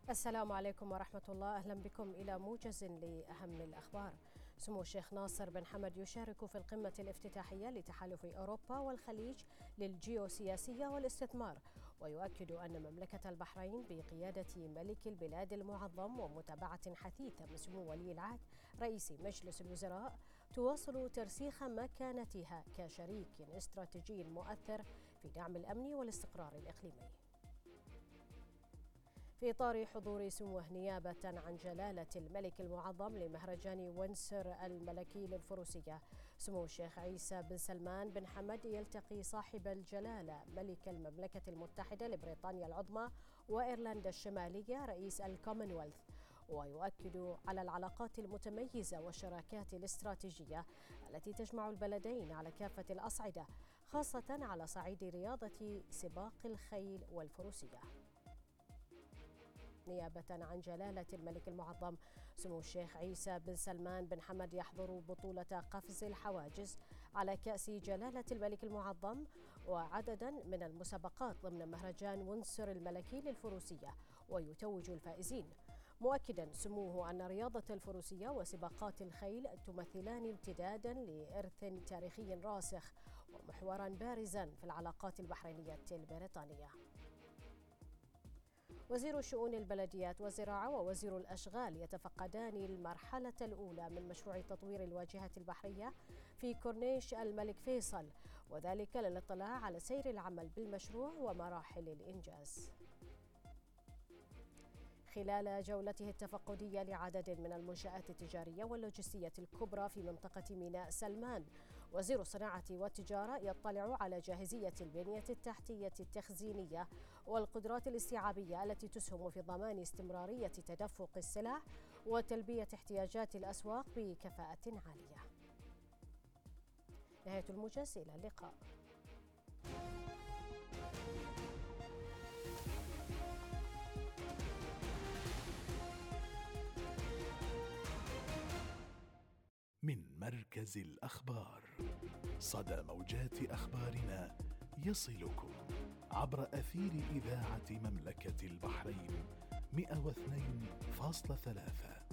السلام عليكم ورحمة الله. أهلا بكم إلى موجز لأهم الأخبار. سمو الشيخ ناصر بن حمد يشارك في القمة الافتتاحية لتحالف أوروبا والخليج للجيوسياسية والاستثمار، ويؤكد أن مملكة البحرين بقيادة ملك البلاد المعظم ومتابعة حثيثة من سمو ولي العهد رئيس مجلس الوزراء تواصل ترسيخ مكانتها كشريك استراتيجي مؤثر في دعم الأمن والاستقرار الإقليمي. في إطار حضور سموه نيابة عن جلالة الملك المعظم لمهرجان وينسور الملكي للفروسية، سمو الشيخ عيسى بن سلمان بن حمد يلتقي صاحب الجلالة ملك المملكة المتحدة لبريطانيا العظمى وإيرلندا الشمالية رئيس الكومنولث، ويؤكد على العلاقات المتميزة والشراكات الاستراتيجية التي تجمع البلدين على كافة الأصعدة، خاصة على صعيد رياضة سباق الخيل والفروسية. نيابة عن جلالة الملك المعظم، سمو الشيخ عيسى بن سلمان بن حمد يحضر بطولة قفز الحواجز على كأس جلالة الملك المعظم وعددا من المسابقات ضمن مهرجان وينسور الملكي للفروسية، ويتوج الفائزين، مؤكدا سموه أن رياضة الفروسية وسباقات الخيل تمثلان امتدادا لإرث تاريخي راسخ ومحورا بارزا في العلاقات البحرينية البريطانية. وزير الشؤون البلديات والزراعة ووزير الأشغال يتفقدان المرحلة الأولى من مشروع تطوير الواجهة البحرية في كورنيش الملك فيصل، وذلك للاطلاع على سير العمل بالمشروع ومراحل الإنجاز. خلال جولته التفقدية لعدد من المنشآت التجارية واللوجستية الكبرى في منطقة ميناء سلمان، وزير الصناعة والتجارة يطلع على جاهزية البنية التحتية التخزينية والقدرات الاستيعابية التي تسهم في ضمان استمرارية تدفق السلع وتلبية احتياجات الأسواق بكفاءة عالية. نهاية الموجز، إلى اللقاء. من مركز الأخبار، صدى موجات أخبارنا يصلكم عبر أثير إذاعة مملكة البحرين 102.3.